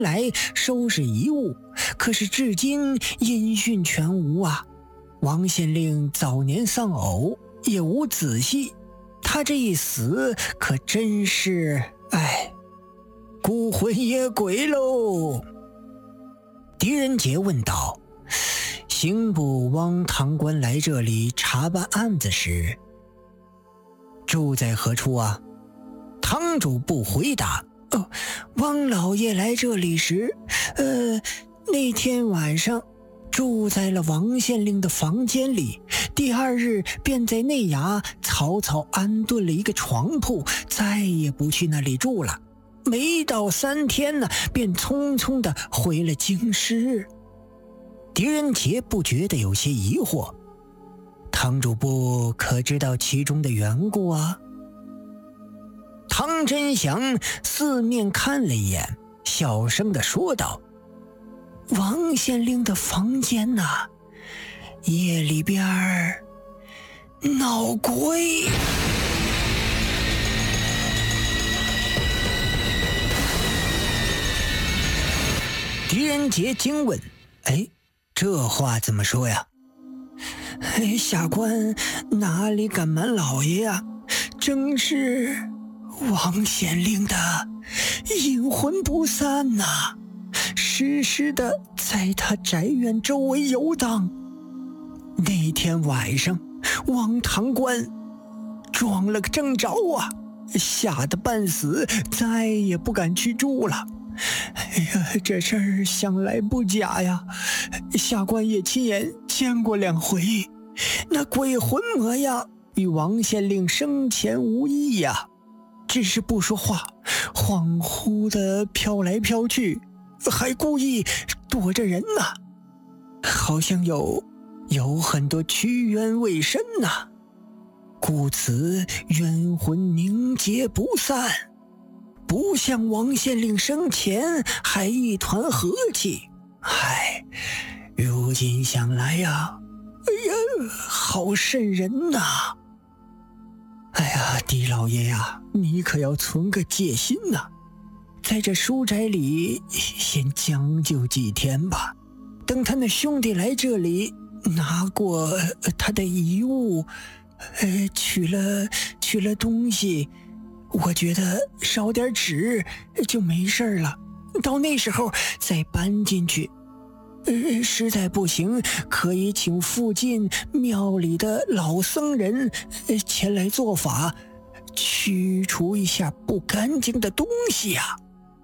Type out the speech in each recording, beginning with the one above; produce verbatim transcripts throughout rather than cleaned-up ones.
来收拾遗物，可是至今音讯全无啊。王县令早年丧偶，也无子息，他这一死可真是，哎，孤魂野鬼喽。狄仁杰问道：刑部汪堂官来这里查办案子时，住在何处啊？堂主部回答：哦，汪老爷来这里时，呃，那天晚上住在了王县令的房间里，第二日便在内衙草草安顿了一个床铺，再也不去那里住了。没到三天呢，便匆匆地回了京师。狄仁杰不觉得有些疑惑，堂主部可知道其中的缘故啊？汤真祥四面看了一眼，小声地说道：王县令的房间呐、啊，夜里边儿闹鬼。狄仁杰惊问：哎，这话怎么说呀？哎，下官哪里敢瞒老爷呀、啊？正是王县令的阴魂不散呐、啊，时时的在他宅院周围游荡。那天晚上，王堂官撞了个正着啊，吓得半死，再也不敢去住了。哎呀，这事儿想来不假呀，下官也亲眼见过两回，那鬼魂模样与王县令生前无异呀，只是不说话，恍惚的飘来飘去，还故意躲着人呢、啊，好像有有很多屈冤未伸呐、啊，故此冤魂凝结不散，不像王县令生前还一团和气。唉，如今想来呀，哎呀，好瘆人呐！哎呀，狄老爷呀，你可要存个戒心呐，在这书斋里先将就几天吧，等他那兄弟来这里拿过他的遗物，呃，取了取了东西，我觉得烧点纸就没事了，到那时候再搬进去。呃，实在不行，可以请附近庙里的老僧人前来做法，驱除一下不干净的东西呀、啊。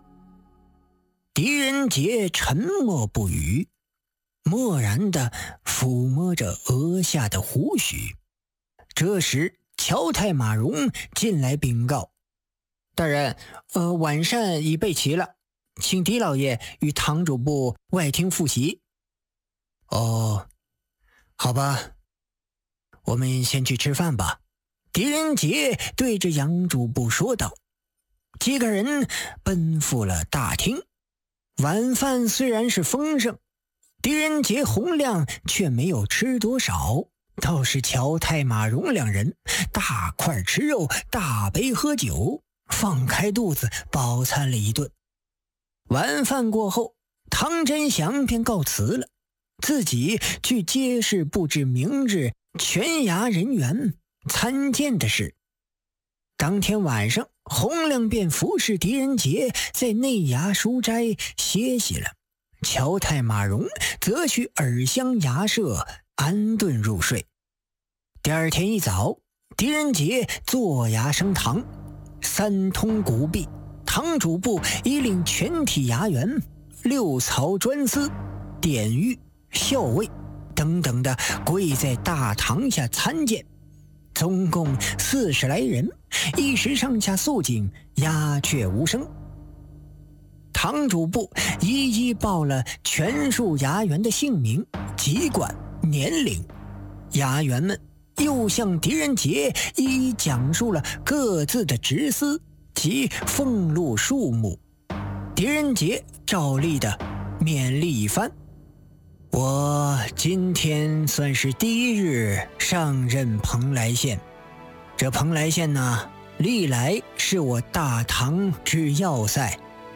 狄仁杰沉默不语，默然地抚摸着额下的胡须。这时乔太马荣进来禀告：大人，呃，晚膳已备齐了，请狄老爷与堂主部外厅复习。哦，好吧，我们先去吃饭吧。狄仁杰对着杨主部说道。几个人奔赴了大厅。晚饭虽然是丰盛，狄仁杰、洪亮却没有吃多少，倒是乔太马荣两人大块吃肉，大杯喝酒，放开肚子饱餐了一顿。晚饭过后，汤真祥便告辞了，自己去街市布置明日全衙人员参见的事。当天晚上，洪亮便服侍狄仁杰在内衙书斋歇息了，乔太马荣则去耳乡衙舍安顿入睡。第二天一早，狄仁杰坐衙升堂，三通古壁，堂主部已领全体衙员、六曹专司、典狱、校尉等等的跪在大堂下参见，总共四十来人，一时上下肃静，鸦雀无声。堂主部一一报了全数衙员的姓名、籍贯、年龄，衙员们又向狄仁杰一一讲述了各自的职司及俸禄数目。狄仁杰照例的勉励一番：我今天算是第一日上任蓬莱县，这蓬莱县呢，历来是我大唐之要塞，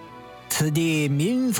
此地民风